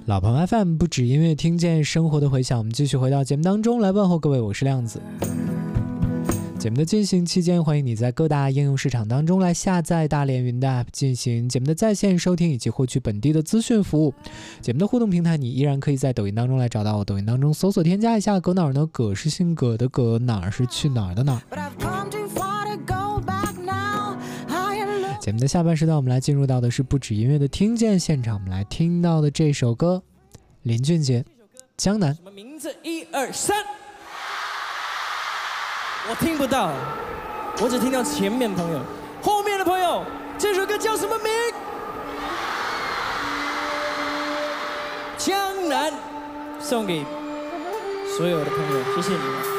老朋 FM 不止音乐，听见生活的回响。我们继续回到节目当中来问候各位，我是亮子。节目的进行期间，欢迎你在各大应用市场当中来下载大连云的 App 进行节目的在线收听以及获取本地的资讯服务。节目的互动平台你依然可以在抖音当中来找到我，抖音当中搜索添加一下“葛哪儿”呢，葛是姓葛的葛，哪儿是去哪儿的哪儿。节目的下半时段，我们来进入到的是不止音乐的听见现场。我们来听到的这首歌，林俊杰《江南》。 什么名字？1、2、3。我听不到，我只听到前面朋友，后面的朋友，这首歌叫什么名？江南，送给所有的朋友，谢谢你们。